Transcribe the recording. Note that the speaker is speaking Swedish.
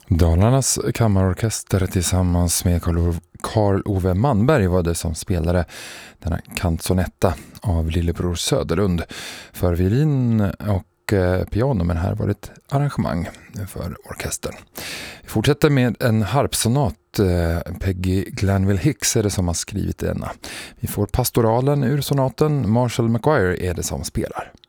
Dalarnas kammarorkester tillsammans med Carl Ove Manberg var det som spelade denna canzonetta av Lillebror Söderlund för violin och piano, men här var det ett arrangemang för orkestern. Vi fortsätter med en harpsonat. Peggy Glanville Hicks är det som har skrivit denna. Vi får pastoralen ur sonaten. Marshall McGuire är det som spelar.